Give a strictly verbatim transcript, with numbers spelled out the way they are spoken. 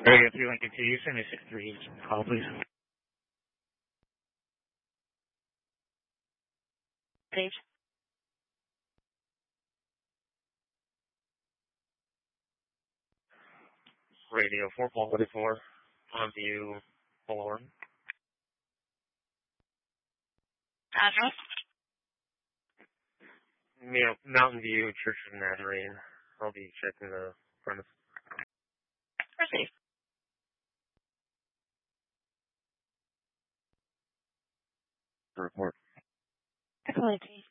Radio three Lincoln to you, send me six three call, please. Page. Radio four quality four on view four. Address? Yeah, Mountain View Church of Nazarene. I'll be checking the premise. Proceed. Report. Excellent.